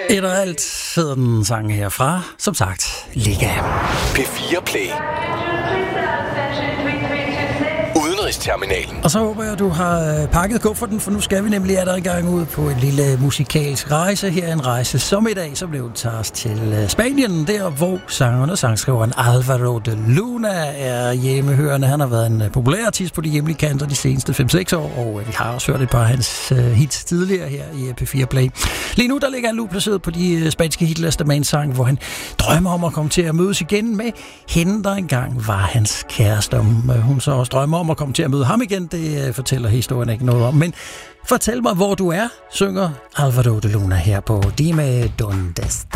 Et og alt hedder den sang herfra, som sagt, Liga. P4 Play. Udenrigsterminalen. Og så håber jeg, at du har pakket kufferten, for nu skal vi nemlig i gang ud på en lille musikalsk rejse. Her en rejse som i dag, så blev taget til Spanien, der hvor sangeren og sangskriveren Álvaro de Luna er hjemmehørende. Han har været en populær artist på de hjemlige kanter de seneste 5-6 år, og vi har også hørt et par af hans hits tidligere her i P4 Play. Lige nu der ligger han nu placeret på de spanske hitlister med en sang, hvor han drømmer om at komme til at mødes igen med hende, der engang var hans kæreste. Om hun så også drømmer om at komme til at møde ham igen, det fortæller historien ikke noget om. Men fortæl mig, hvor du er, synger Álvaro de Luna her på Dime Donde Está.